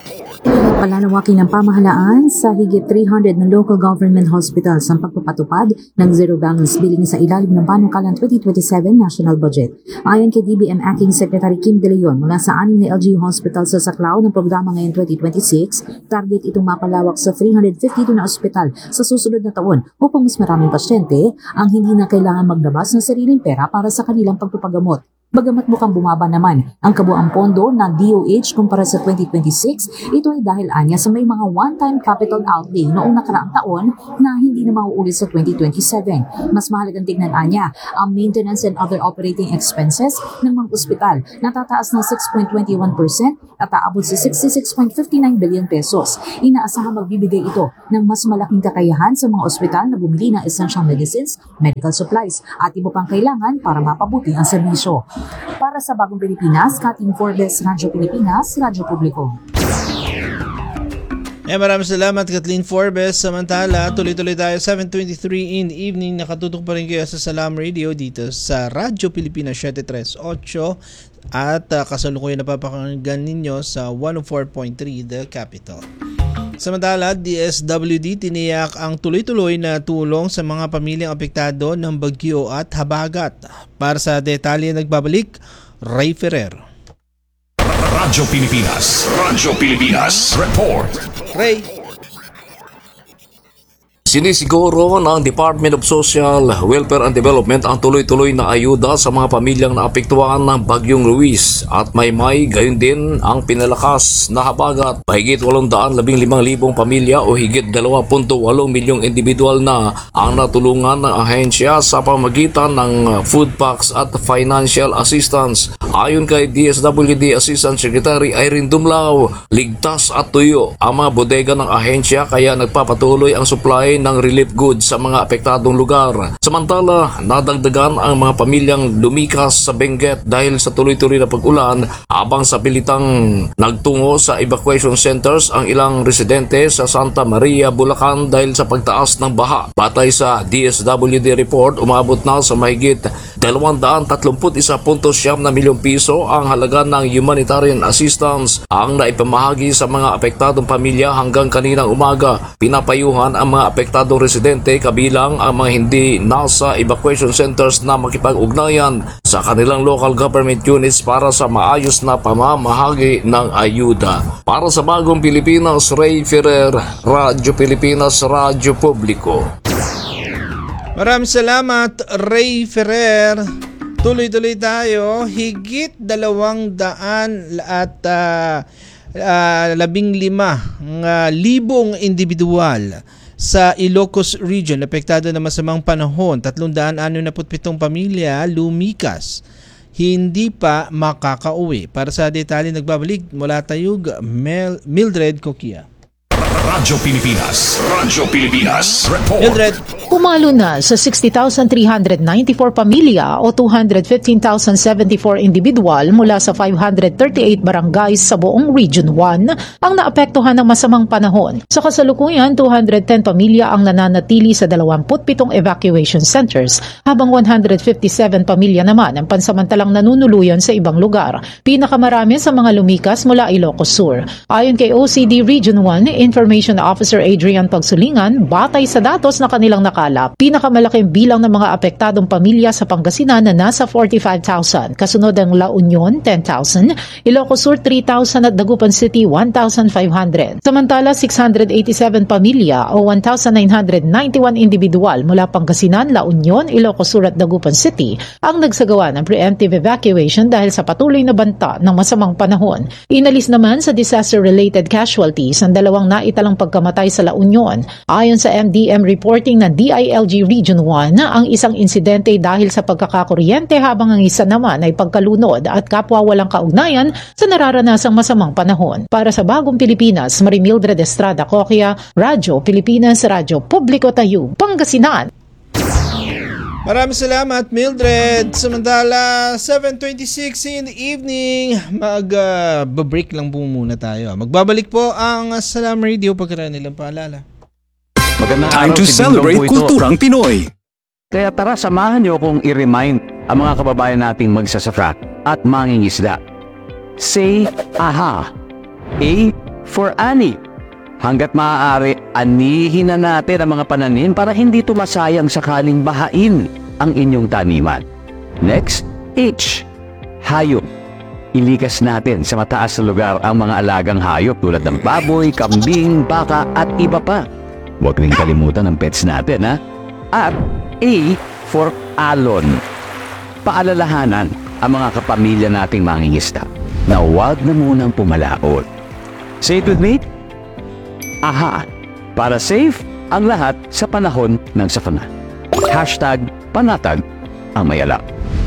Palalawakin ng pamahalaan sa higit 300 na local government hospitals ang pagpapatupad ng zero balance billing sa ilalim ng panukalang 2027 national budget. Ayon kay DBM Acting Secretary Kim De Leon, mula sa 6 na LGU hospitals sa saklaw ng programa ngayong 2026, target itong mapalawak sa 352 na ospital sa susunod na taon upang mas maraming pasyente ang hindi na kailangan maglabas ng sariling pera para sa kanilang pagpapagamot. Bagamat mukhang bumaba naman ang kabuang pondo ng DOH kumpara sa 2026, ito ay dahil anya sa may mga one-time capital outlay noong nakaraang taon na hindi na mauulit sa 2027. Mas mahalagang tignan anya ang maintenance and other operating expenses ng mga ospital na tataas ng 6.21% at aabot sa 66.59 billion pesos. Inaasahang magbibigay ito ng mas malaking kakayahan sa mga ospital na bumili ng essential medicines, medical supplies at iba pang kailangan para mapabuti ang serbisyo. Para sa Bagong Pilipinas, Kathleen Forbes, Radyo Pilipinas, Radyo Publiko. Maraming salamat Kathleen Forbes. Samantala, tuloy-tuloy tayo 7:23 in the evening. Nakatutok pa rin kayo sa Salam Radio dito sa Radyo Pilipinas 738 at kasalukuyan napapakinggan ninyo sa 104.3 The Capital. Samantala, DSWD tiniyak ang tuloy-tuloy na tulong sa mga pamilyang apektado ng bagyo at habagat. Para sa detalye, nagbabalik Ray Ferrer. Radyo Pilipinas Report. Ray. Sinisiguro ng Department of Social Welfare and Development ang tuloy-tuloy na ayuda sa mga pamilyang naapektuhan ng Bagyong Luis at may gayon din ang pinalakas na habagat. Mahigit 815,000 pamilya o higit 2.8 milyong individual na ang natulungan ng ahensya sa pamagitan ng food packs at financial assistance. Ayon kay DSWD Assistant Secretary Irene Dumlao, ligtas at tuyo ang mga bodega ng ahensya kaya nagpapatuloy ang supply ng relief goods sa mga apektadong lugar. Samantala, nadagdagan ang mga pamilyang lumikas sa Benguet dahil sa tuloy-tuloy na pag-ulan habang sa pilitang nagtungo sa evacuation centers ang ilang residente sa Santa Maria, Bulacan dahil sa pagtaas ng baha. Batay sa DSWD report, umabot na sa mahigit 231.7 na milyong piso ang halaga ng humanitarian assistance ang naipamahagi sa mga apektadong pamilya hanggang kaninang umaga. Pinapayuhan ang mga apektadong residente kabilang ang mga hindi nasa evacuation centers na makipag-ugnayan sa kanilang local government units para sa maayos na pamamahagi ng ayuda. Para sa Bagong Pilipinas, Ray Ferrer, Radyo Pilipinas, Radyo Publiko. Maraming salamat Ray Ferrer. Tuloy-tuloy tayo. Higit 200 at 15,000 individual sa Ilocos Region apektado ng masamang panahon. 367 pamilya lumikas, hindi pa makakauwi. Para sa detalye, nagbabalik mula Tayug, Mildred Coquia. Radyo Pilipinas Report. Mildred. Pumalo na sa 60,394 pamilya o 215,074 individual mula sa 538 barangays sa buong Region 1 ang naapektuhan ng masamang panahon. Sa kasalukuyan, 210 pamilya ang nananatili sa 27 evacuation centers habang 157 pamilya naman ang pansamantalang nanunuluyan sa ibang lugar. Pinakamarami sa mga lumikas mula Ilocos Sur. Ayon kay OCD Region 1 Information Officer Adrian Pagsulingan, batay sa datos na kanilang nakalap, pinakamalaking bilang ng mga apektadong pamilya sa Pangasinan na nasa 45,000. Kasunod ang La Union, 10,000, Ilocos Sur, 3,000 at Dagupan City, 1,500. Samantala, 687 pamilya o 1,991 individual mula Pangasinan, La Union, Ilocos Sur at Dagupan City ang nagsagawa ng preemptive evacuation dahil sa patuloy na banta ng masamang panahon. Inalis naman sa disaster-related casualties ang dalawang naitalang pagkamatay sa La Union. Ayon sa MDM reporting ng DILG Region 1, ang isang insidente dahil sa pagkakakuryente habang ang isa naman ay pagkalunod at kapwa walang kaugnayan sa nararanasang masamang panahon. Para sa Bagong Pilipinas, Marimildred Estrada Coquia, Radyo Pilipinas, Radyo Publiko Tayug, Pangasinan. Maraming salamat Mildred. Samantala 7:26 in the evening, mag-break lang po muna tayo. Magbabalik po ang Salam Radio pagkaraan nilang paalala. Time to celebrate kulturang Pinoy. Kaya tara, samahan niyo kong i-remind ang mga kababayan nating magsasaka at mangingisda. Say aha. A, for ani. Hanggat maaari, anihin na natin ang mga pananim para hindi tumasayang sakaling bahain ang inyong taniman. Next, H, hayop. Ilikas natin sa mataas na lugar ang mga alagang hayop tulad ng baboy, kambing, baka at iba pa. Huwag rin kalimutan ang pets natin, ha? At A for alon. Paalalahanan ang mga kapamilya nating mangingisda na huwag na munang pumalaot. Say it with me? Aha! Para safe ang lahat sa panahon ng sakuna. Hashtag panatag ang mayalak.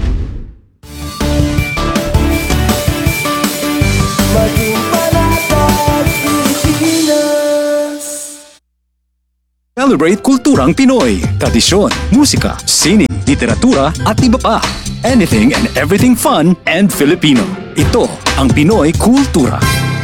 Celebrate kulturang Pinoy, tradisyon, musika, sining, literatura at iba pa. Anything and everything fun and Filipino. Ito ang Pinoy Kultura.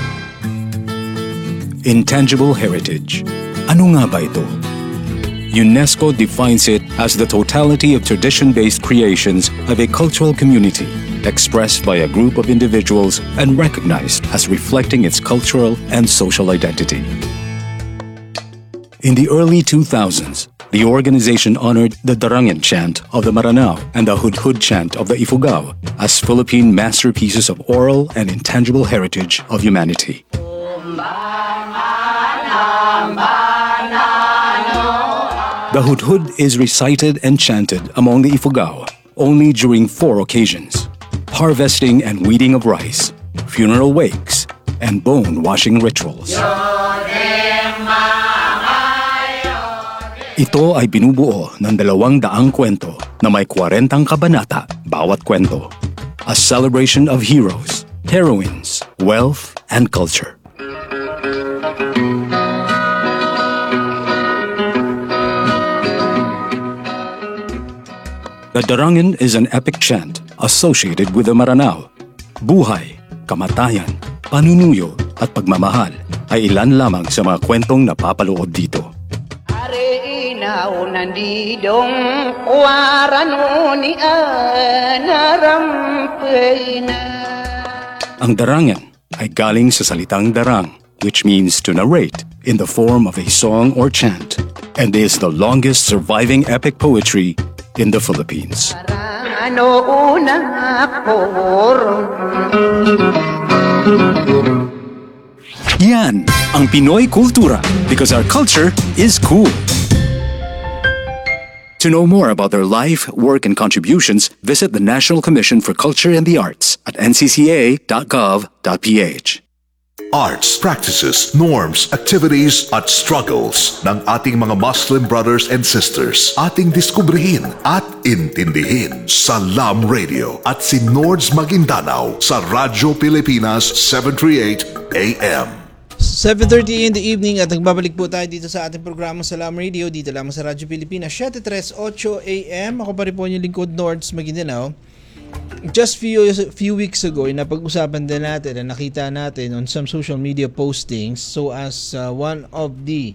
Intangible heritage. Ano nga ba ito? UNESCO defines it as the totality of tradition-based creations of a cultural community, expressed by a group of individuals and recognized as reflecting its cultural and social identity. In the early 2000s, the organization honored the Darangan chant of the Maranao and the Hudhud chant of the Ifugao as Philippine masterpieces of oral and intangible heritage of humanity. The Hudhud is recited and chanted among the Ifugao only during 4 occasions: harvesting and weeding of rice, funeral wakes, and bone-washing rituals. Ito ay binubuo ng 200 kwento na may 40 kabanata bawat kwento. A celebration of heroes, heroines, wealth, and culture. The Darangan is an epic chant associated with the Maranao. Buhay, kamatayan, panunuyo at pagmamahal ay ilan lamang sa mga kwentong napapaloob dito. Ang Darangan ay galing sa salitang darang, which means to narrate in the form of a song or chant, and is the longest surviving epic poetry in the Philippines. Yan ang Pinoy Kultura, because our culture is cool. To know more about their life, work, and contributions, visit the National Commission for Culture and the Arts at ncca.gov.ph. Arts, practices, norms, activities at struggles ng ating mga Muslim brothers and sisters. Ating diskubrihin at intindihin sa Salam Radio at si Nords Maguindanao sa Radyo Pilipinas 738 AM. 7:30 in the evening at nagbabalik po tayo dito sa ating programa Salam Radio dito lamang sa Radyo Pilipinas 7:38 AM. Ako pa rin po yung lingkod Nords Maguindanao. Just few weeks ago, napag-usapan din natin na nakita natin on some social media postings, so as one of the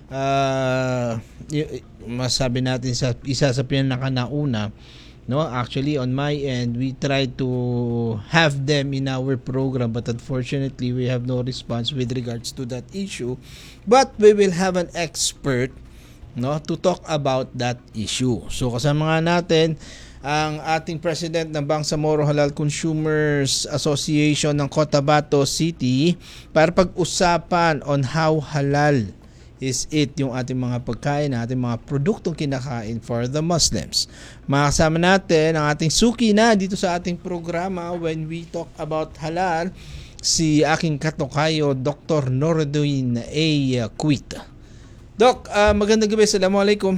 masabi natin sa isa sa pinakanauna, no, actually on my end we tried to have them in our program, but unfortunately we have no response with regards to that issue, but we will have an expert, no, to talk about that issue. So kasama nga natin ang ating president ng Bangsamoro Halal Consumers Association ng Cotabato City para pag-usapan on how halal is it yung ating mga pagkain, ating mga produktong kinakain for the Muslims. Makasama natin ang ating suki na dito sa ating programa when we talk about halal, si aking katokayo, Dr. Noordin A. Quit. Doc, magandang gabi. Assalamualaikum.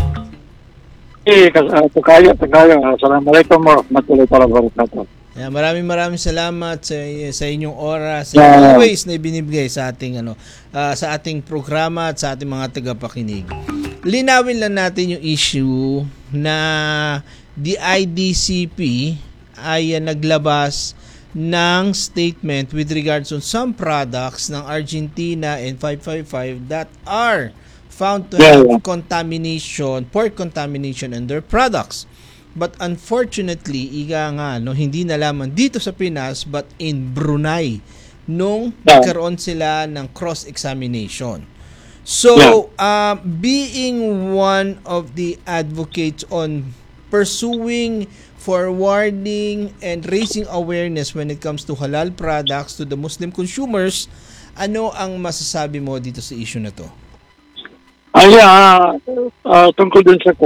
Tagayo. Assalamualaikum warahmatullahi wabarakatuh. Maraming salamat sa inyong oras always na ibinibigay sa ating sa ating programa at sa ating mga tagapakinig. Linawin lang natin yung issue na the IDCP ay naglabas ng statement with regards on some products ng Argentina and 555 that are found to have pork contamination in their products. But unfortunately, hindi na lamang dito sa Pinas but in Brunei nung nagkaroon sila ng cross-examination. So, being one of the advocates on pursuing, forwarding, and raising awareness when it comes to halal products to the Muslim consumers, ano ang masasabi mo dito sa issue na to? Tungkol dun sa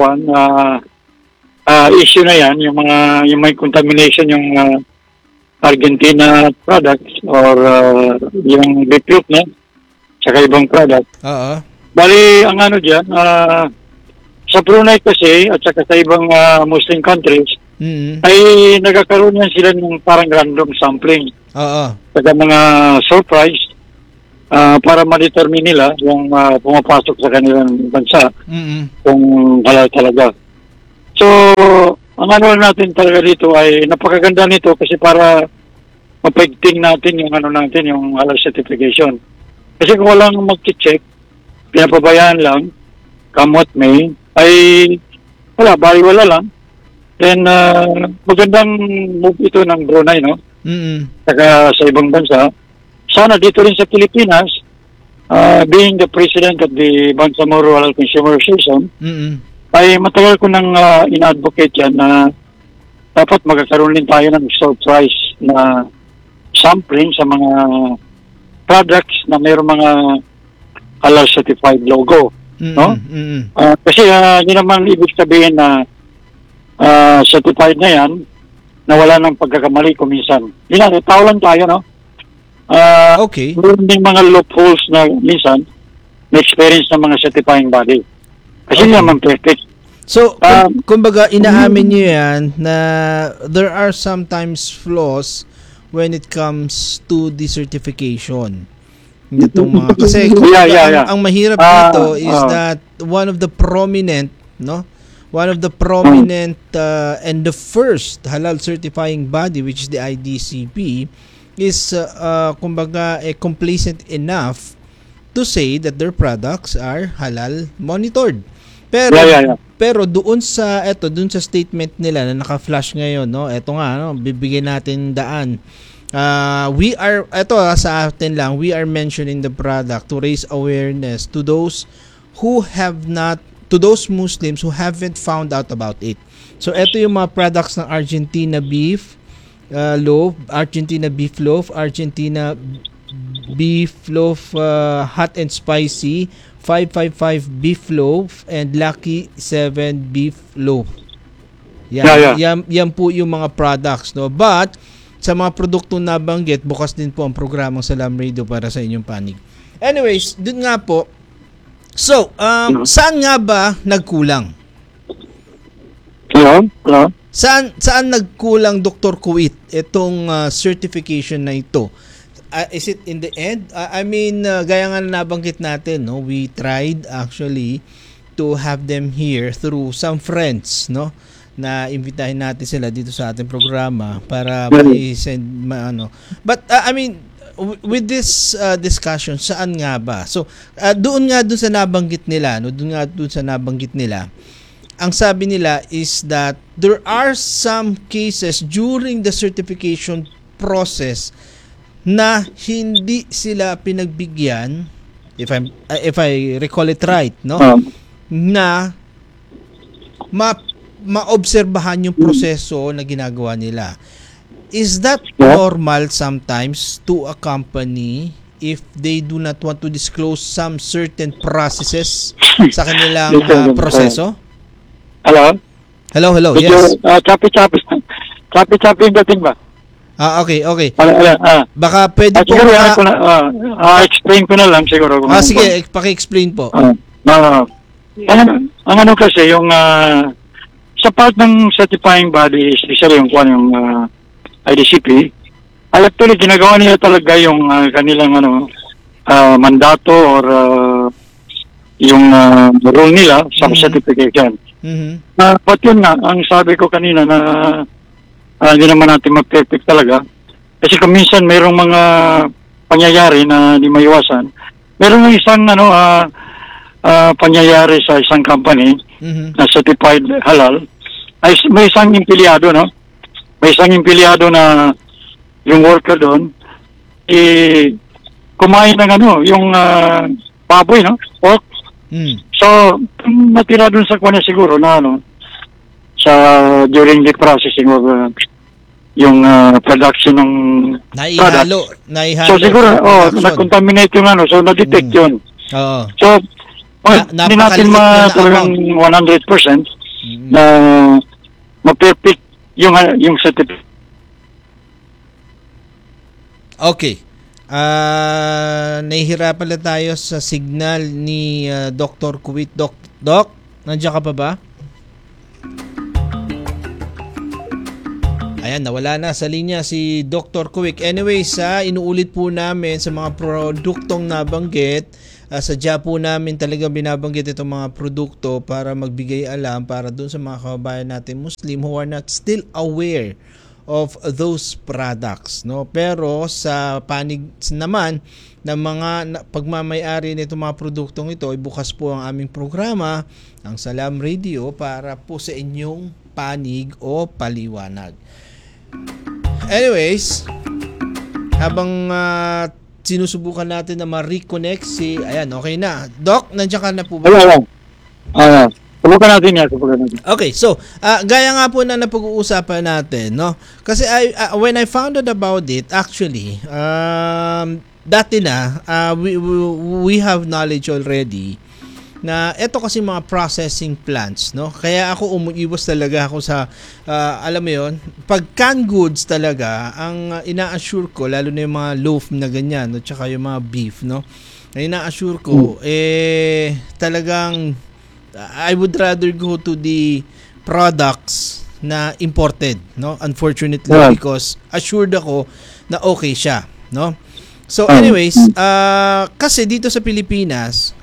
issue na yan, yung may contamination, yung Argentina products or yung beetroot na, tsaka ibang product. Bali, ang ano dyan, sa Brunei kasi, at saka sa ibang Muslim countries, ay nagkakaroon yan sila ng parang random sampling. Saka mga surprise, para ma-determine nila yung pumapasok sa kanilang bansa, kung halal talaga. So, ang ano natin talaga dito ay napakaganda nito kasi para mapigting natin yung yung halal certification. Kasi kung walang mag-check, pinapabayaan lang, kamot may, ay wala lang. Then, magandang move ito ng Brunei, no? Saka sa ibang bansa. Sana dito rin sa Pilipinas, being the president of the Bangsamoro Halal Consumer Association, ay matagal ko nang in-advocate yan na dapat magkakaroon din tayo ng surprise na sampling sa mga products na mayroong mga halal certified logo. No? Kasi yun naman ibig sabihin na certified na yan na wala ng pagkakamali kuminsan. Tao lang tayo, no? Meron din mga loopholes na minsan na experience ng mga certifying body. Kasi naman perfect. So, kumbaga, inaamin nyo yan na there are sometimes flaws when it comes to the certification. Itong mga, kasi ang mahirap dito is that one of the prominent, and the first halal certifying body, which is the IDCP, is kumbaga complacent enough to say that their products are halal monitored. Pero doon sa statement nila na naka-flash ngayon, no, eto nga, bibigyan natin daan. We are mentioning the product to raise awareness to those Muslims who haven't found out about it. So eto yung mga products ng Argentina beef loaf, Argentina beef loaf hot and spicy, 555 beef loaf, and Lucky 7 beef loaf. Yan po yung mga products, no? But sa mga produktong nabanggit, bukas din po ang programang Salam Radio para sa inyong panig. Anyways, dun nga po. So, saan nga ba nagkulang? Hello? Saan nagkulang, Dr. Kuwit, itong certification na ito? Is it in the end? Gaya nga nabanggit natin, no? We tried actually to have them here through some friends, no? Na imbitahin natin sila dito sa ating programa para i-send But with this discussion, saan nga ba? So, doon sa nabanggit nila, no? Doon sa nabanggit nila, ang sabi nila is that there are some cases during the certification process na hindi sila pinagbigyan, if I recall it right, no? Na maobserbahan yung proseso na ginagawa nila. Is that normal sometimes to a company if they do not want to disclose some certain processes sa kanilang proseso? Hello? Yes. Choppy yung dating ba? Okay. Baka pwede po explain ko na lang siguro. Sige, paki-explain po. Ang kasi yung sa part ng certifying body, especially yung IDCP, actually ginagawa nila talaga yung kanilang mandato or yung rule nila sa certification. But yun nga, ang sabi ko kanina na hindi naman natin mag-perfect talaga. Kasi kung minsan mayroong mga pangyayari na hindi maiwasan. Mayroong isang pangyayari sa isang company na certified halal. Ay may isang empleyado, no? May isang empleyado na yung worker doon kumain ng yung baboy, no? Pork. So, natira dun sa kanya siguro na sa during the processing of yung production ng naihalo. So siguro, na-contaminate yung so na-detect yun. Oo. So, hindi natin talagang 100% na ma-perfect yung certificate. Okay. Nahihirapan lang tayo sa signal ni Dr. Kuwit. Doc, nandiyan ka pa ba? Ayan, nawala na sa linya si Dr. Kuwik. Anyways, inuulit po namin sa mga produktong nabanggit. Sadya po namin talaga binabanggit itong mga produkto para magbigay alam para dun sa mga kababayan natin Muslim who are not still aware of those products, no? Pero sa panig naman ng mga pagmamay-ari nitong mga produktong ito, ay bukas po ang aming programa, ang Salam Radio, para po sa inyong panig o paliwanag. Anyways, habang sinusubukan natin na ma-reconnect ayan, okay na. Doc, nandiyan ka na po ba? Subukan natin yan. Okay, so, gaya nga po na napag-uusapan natin, no? Kasi when I found out about it, actually, dati na, we have knowledge already na ito kasi mga processing plants, no? Kaya ako umuiwas talaga ako sa alam mo 'yon, pag canned goods talaga ang ina-assure ko, lalo na yung mga loaf na ganyan, no, tsaka yung mga beef, no? Ina-assure ko talagang I would rather go to the products na imported, no? Unfortunately, because assured ako na okay siya, no? So anyways, kasi dito sa Pilipinas,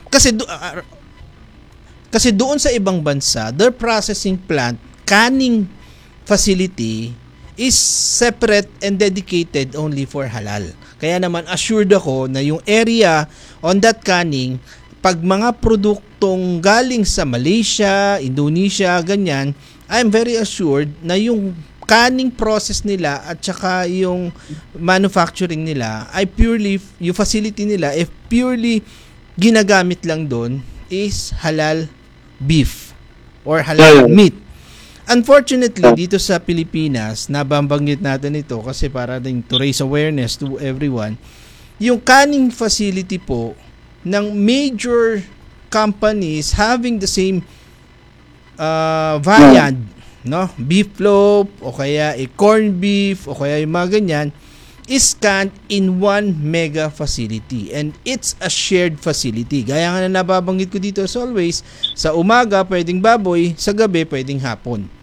kasi doon sa ibang bansa, their processing plant, canning facility is separate and dedicated only for halal. Kaya naman assured ako na yung area on that canning, pag mga produktong galing sa Malaysia, Indonesia, ganyan, I'm very assured na yung canning process nila at saka yung manufacturing nila ay purely, yung facility nila ay purely ginagamit lang doon is halal beef or halal meat. Unfortunately, dito sa Pilipinas, nababanggit natin ito kasi para din to raise awareness to everyone, yung canning facility po ng major companies having the same variant, no? Beef loaf o kaya corned beef o kaya yung mga ganyan is canned in one mega facility and it's a shared facility. Gaya nga na nababanggit ko dito as always, sa umaga pwedeng baboy, sa gabi pwedeng hapon.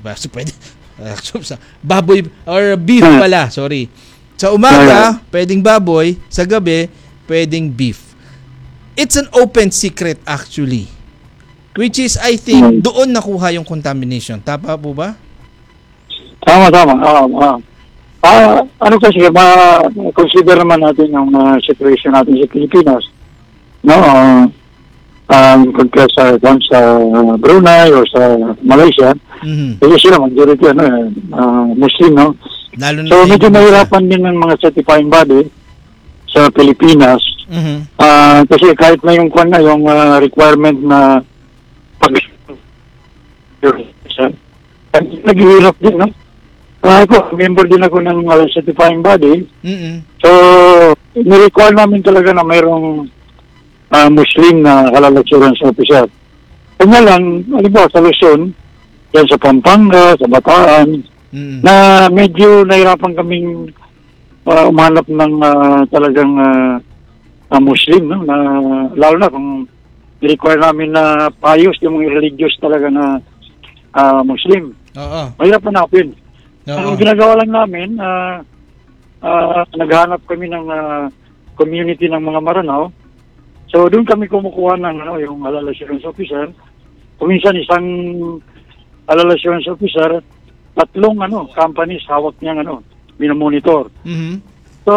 Baboy or beef pala, sorry. Sa umaga pwedeng baboy, sa gabi pwedeng beef. It's an open secret actually, which is I think doon nakuha yung contamination. Tama po ba? Tama. Ano kasi, consider naman natin yung situation natin sa Pilipinas, no? Compare sa Brunei or sa Malaysia, kasi sila majority Muslim, no? So medyo mahirapan din ng mga certifying body sa Pilipinas, kasi kahit na yung requirement na naghihirap din, no? Ako, member din ako ng certifying body. So, nirequire namin talaga na mayroong Muslim na halal assurance officer. Kanya lang, halimbawa sa Luzon, yan sa Pampanga, sa Bataan, na medyo nahirapan kaming umanap ng talagang Muslim, no? Na, lalo na kung nirequire namin na payos yung religious talaga na Muslim. Mahirap hanapin. Ang ginagawa lang namin, naghanap kami ng community ng mga Maranao. So doon kami kumukuha ng yung halal assurance officer. Kuminsan isang halal assurance officer, 3 companies hawak niyang minomonitor. So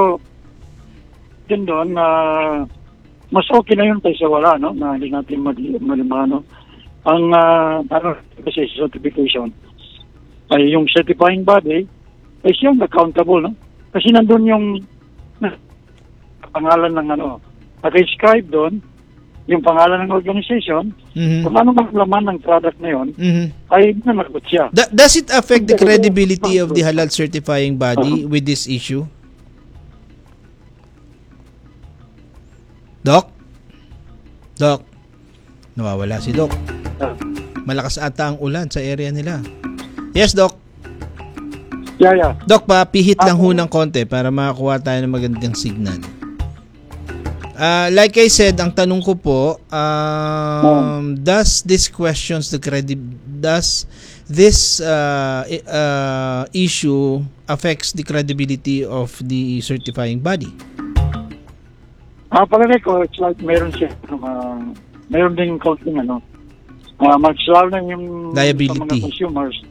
din doon mas okay na yun kaysa wala, no? Na hindi natin malimano. Ang kasi certification ay yung certifying body ay siyang accountable, no? Kasi nandun yung na pangalan ng naka-inscribe doon, yung pangalan ng organization, kung ano mang laman ng product na yun, ay nanagot siya. Does it affect the credibility of the halal certifying body with this issue? Doc? Nawawala si Doc. Malakas ata ang ulan sa area nila. Yes, Doc. Yeah. Doc, pihit lang ho ng konti para makakuha tayo ng magandang signal. Like I said, ang tanong ko po, does this issue affects the credibility of the certifying body? Palagay ko, it's like meron siya, meron din konting mas lalo na yung liability sa mga consumers.